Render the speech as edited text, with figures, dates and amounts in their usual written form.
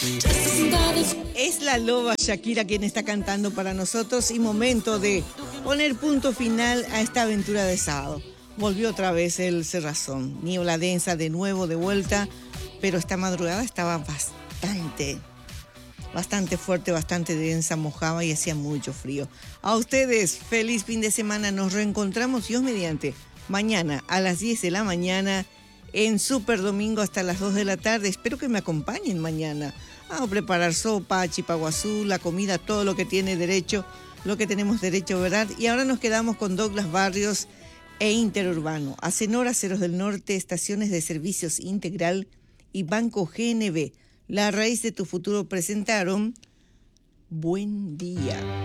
Es la loba Shakira quien está cantando para nosotros y momento de poner punto final a esta aventura de sábado. Volvió otra vez el cerrazón, niebla densa de nuevo de vuelta, pero esta madrugada estaba bastante fuerte, bastante densa, mojaba y hacía mucho frío. A ustedes, feliz fin de semana, nos reencontramos Dios mediante mañana a las 10 de la mañana en Super Domingo hasta las 2 de la tarde. Espero que me acompañen mañana a preparar sopa, chipaguazú, la comida, todo lo que tiene derecho, lo que tenemos derecho, ¿verdad? Y ahora nos quedamos con Douglas Barrios e Interurbano, Acenor, Aceros del Norte, Estaciones de Servicios Integral y Banco GNB. La raíz de tu futuro presentaron Buen Día.